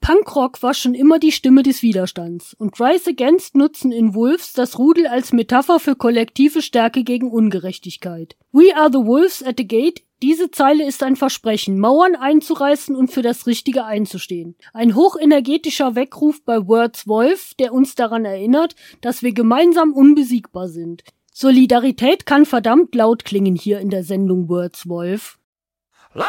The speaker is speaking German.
Punkrock war schon immer die Stimme des Widerstands und Rise Against nutzen in Wolves das Rudel als Metapher für kollektive Stärke gegen Ungerechtigkeit. We are the Wolves at the Gate. Diese Zeile ist ein Versprechen, Mauern einzureißen und für das Richtige einzustehen. Ein hochenergetischer Weckruf bei Words Wolf, der uns daran erinnert, dass wir gemeinsam unbesiegbar sind. Solidarität kann verdammt laut klingen hier in der Sendung Words Wolf.